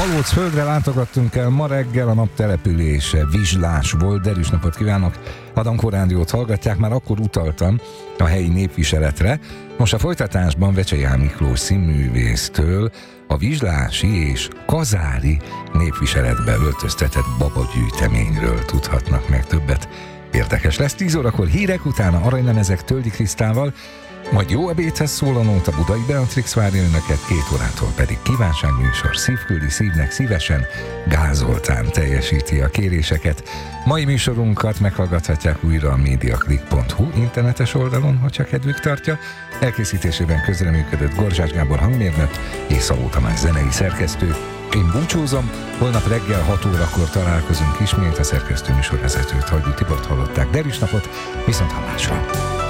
Balóc földre látogattunk el ma reggel, a nap települése Vizslás volt. Derűs napot kívánok! A Dankó Rádiót hallgatják, már akkor utaltam a helyi népviseletre. Most a folytatásban Vecsey Miklós színművésztől a vizslási és kazári népviseletbe öltöztetett babagyűjteményről tudhatnak meg többet. Érdekes lesz. 10 órakor hírek, utána aranylemezek Töldi Krisztával, majd jó ebédhez szól a nóta, Budai Beatrix várja önöket, 2 órától pedig kívánságműsor, szívküldi szívnek szívesen, Gál Zoltán teljesíti a kéréseket. Mai műsorunkat meghallgathatják újra a mediaclick.hu internetes oldalon, hogyha kedvük tartja. Elkészítésében közreműködött Gorzsás Gábor hangmérnök és Szabó Tamás zenei szerkesztő. Én búcsúzom, holnap reggel 6 órakor találkozunk ismét, a szerkesztő műsorvezetőt, Hajdú Tibort hallották. Derűs napot, viszont hallásra!